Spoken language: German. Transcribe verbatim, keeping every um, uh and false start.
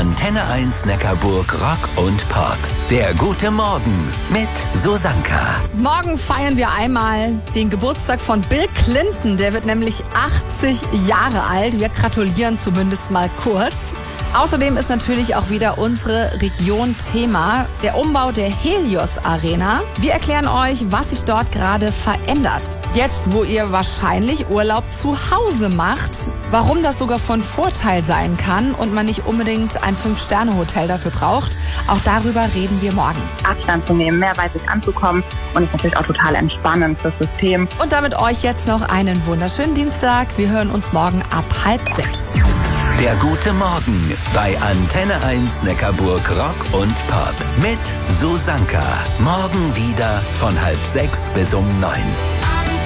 Antenne eins Neckarburg Rock und Pop. Der gute Morgen mit Susanka. Morgen feiern wir einmal den Geburtstag von Bill Clinton. Der wird nämlich achtzig Jahre alt. Wir gratulieren zumindest mal kurz. Außerdem ist natürlich auch wieder unsere Region Thema, der Umbau der Helios Arena. Wir erklären euch, was sich dort gerade verändert. Jetzt, wo ihr wahrscheinlich Urlaub zu Hause macht, warum das sogar von Vorteil sein kann und man nicht unbedingt ein Fünf-Sterne-Hotel dafür braucht. Auch darüber reden wir morgen. Abstand zu nehmen, mehr bei sich anzukommen und ist natürlich auch total entspannend fürs System. Und damit euch jetzt noch einen wunderschönen Dienstag. Wir hören uns morgen ab halb sechs. Der gute Morgen bei Antenne eins Neckarburg Rock und Pop mit Susanka. Morgen wieder von halb sechs bis um neun.